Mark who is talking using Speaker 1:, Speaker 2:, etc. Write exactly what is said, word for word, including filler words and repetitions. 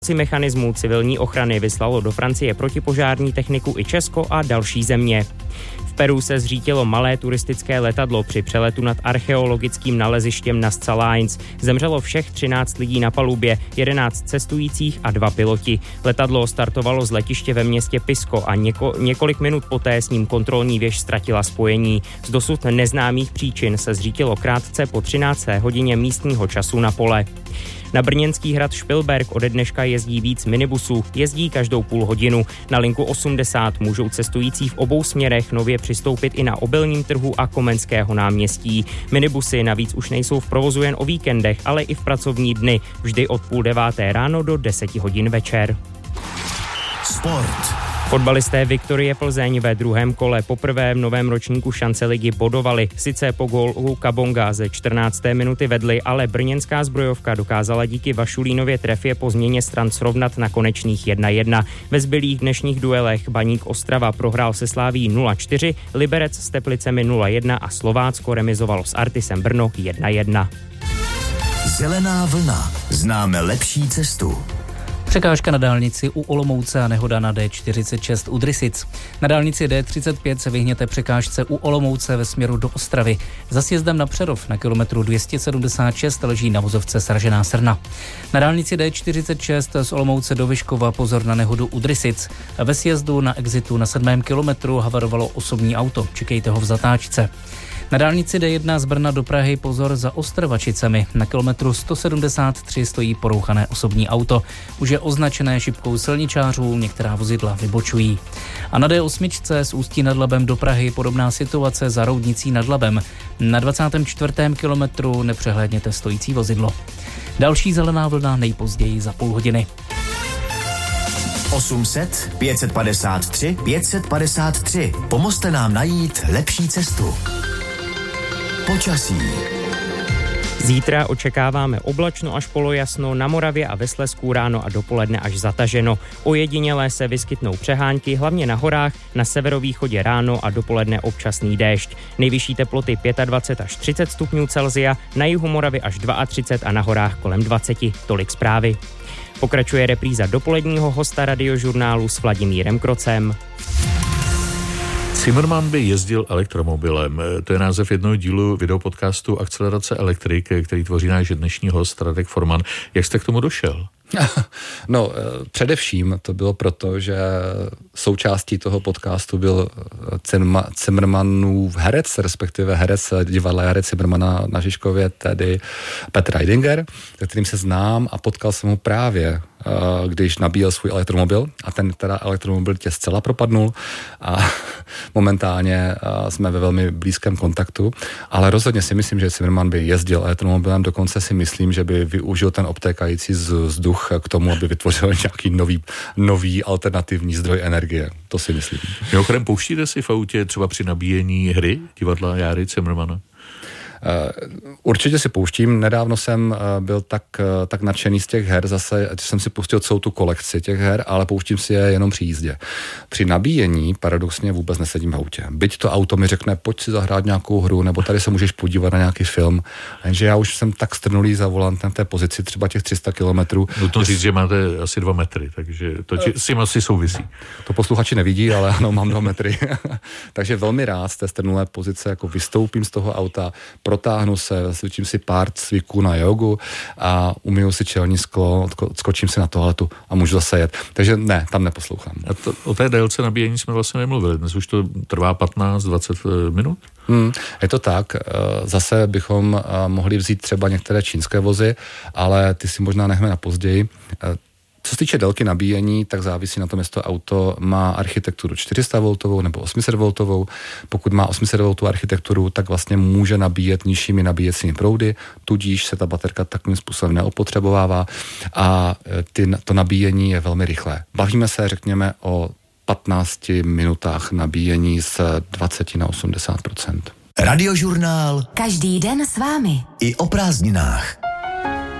Speaker 1: mechanismu civilní ochrany vyslalo do Francie protipožární techniku i Česko a další země. V Peru se zřítilo malé turistické letadlo při přeletu nad archeologickým nalezištěm Nazca Lines. Zemřelo všech třináct lidí na palubě, jedenáct cestujících a dva piloti. Letadlo startovalo z letiště ve městě Pisco a něko, několik minut poté s ním kontrolní věž ztratila spojení. Z dosud neznámých příčin se zřítilo krátce po třinácté hodině místního času na pole. Na brněnský hrad Špilberk ode dneška jezdí víc minibusů, jezdí každou půl hodinu. Na linku osmdesát můžou cestující v obou směrech nově přistoupit i na Obelním trhu a Komenského náměstí. Minibusy navíc už nejsou v provozu jen o víkendech, ale i v pracovní dny, vždy od půl deváté ráno do deseti hodin večer.
Speaker 2: Sport.
Speaker 1: Fotbalisté Viktorie Plzeň ve druhém kole poprvé v novém ročníku šance ligy bodovali. Sice po gólu Kabonga ze čtrnácté minuty vedli, ale brněnská zbrojovka dokázala díky Vašulínově trefě po změně stran srovnat na konečných jedna jedna. Ve zbylých dnešních duelech Baník Ostrava prohrál se Sláví nula čtyři, Liberec s Teplicemi nula jedna a Slovácko remizovalo s Artisem Brno jedna jedna.
Speaker 2: Zelená vlna. Známe lepší cestu.
Speaker 3: Překážka na dálnici u Olomouce a nehoda na D čtyřicet šest u Drysic. Na dálnici D třicet pět se vyhněte překážce u Olomouce ve směru do Ostravy. Za sjezdem na Přerov na kilometru dvě stě sedmdesát šest leží na vozovce Sražená Srna. Na dálnici D čtyřicet šest z Olomouce do Vyškova pozor na nehodu u Drysic. Ve sjezdu na exitu na sedmém kilometru havarovalo osobní auto. Čekejte ho v zatáčce. Na dálnici D jedna z Brna do Prahy pozor za Ostrvačicemi. Na kilometru sto sedmdesát tři stojí porouchané osobní auto. Už je označené šipkou silničářů, některá vozidla vybočují. A na D osm z Ústí nad Labem do Prahy podobná situace za Roudnicí nad Labem. Na dvacátém čtvrtém kilometru nepřehlédněte stojící vozidlo. Další zelená vlna nejpozději za půl hodiny.
Speaker 2: osm set, pět set padesát tři, pět set padesát tři. Pomozte nám najít lepší cestu. Počasí.
Speaker 1: Zítra očekáváme oblačno až polojasno, na Moravě a ve Slezsku ráno a dopoledne až zataženo. Ojedinělé se vyskytnou přehánky, hlavně na horách, na severovýchodě ráno a dopoledne občasný déšť. Nejvyšší teploty dvacet pět až třicet stupňů Celsia, na jihu Moravy až třicet dva a na horách kolem dvacet. Tolik zprávy. Pokračuje repríza dopoledního hosta radiožurnálu s Vladimírem Krocem.
Speaker 4: Zimmermann by jezdil elektromobilem. To je název jednoho dílu videopodcastu Akcelerace elektrik, který tvoří náš dnešní host Radek Forman. Jak jste k tomu došel?
Speaker 5: No, především to bylo proto, že součástí toho podcastu byl Zimmermannův herec, respektive herec divadla herec Zimmermana na Žižkově, tedy Petr Reidinger, se kterým se znám a potkal jsem ho právě, když nabíjel svůj elektromobil a ten teda elektromobil tě zcela propadnul a momentálně jsme ve velmi blízkém kontaktu, ale rozhodně si myslím, že Zimmermann by jezdil elektromobilem, dokonce si myslím, že by využil ten obtékající vzduch k tomu, aby vytvořil nějaký nový, nový alternativní zdroj energie. To si myslím.
Speaker 4: Mimochodem, pouštíte si v autě třeba při nabíjení hry divadla Járy Cimrmana?
Speaker 5: Určitě si pouštím. Nedávno jsem byl tak, tak nadšený z těch her, zase jsem si pustil celou tu kolekci těch her, ale pouštím si je jenom při jízdě. Při nabíjení paradoxně vůbec nesedím v autě. Byť to auto mi řekne, pojď si zahrát nějakou hru, nebo tady se můžeš podívat na nějaký film, jenže já už jsem tak strnulý za volantem v té pozici třeba těch tři sta kilometrů.
Speaker 4: Nutno říct, že máte asi dva metry, takže to či, s tím asi souvisí.
Speaker 5: To posluchači nevidí, ale ano, mám dva metry. Takže velmi rád z té strnulé pozice jako vystoupím z toho auta, protáhnu se, cvičím si pár cviků na jogu a umyju si čelní sklo, skočím si na toaletu a můžu zase jet. Takže ne, tam neposlouchám.
Speaker 4: A to, o té délce nabíjení jsme vlastně nemluvili. Dnes už to trvá patnáct dvacet minut?
Speaker 5: Hmm, je to tak. Zase bychom mohli vzít třeba některé čínské vozy, ale ty si možná necháme na později. Co se týče délky nabíjení, tak závisí na tom, jestli to auto má architekturu čtyři sta voltovou nebo osm set voltovou. Pokud má osm set voltovou architekturu, tak vlastně může nabíjet nižšími nabíjecími proudy, tudíž se ta baterka takovým způsobem neopotřebovává a ty, to nabíjení je velmi rychlé. Bavíme se, řekněme, o patnácti minutách nabíjení z dvacet na osmdesát procent.
Speaker 2: Radiožurnál.
Speaker 6: Každý den s vámi.
Speaker 2: I o prázdninách.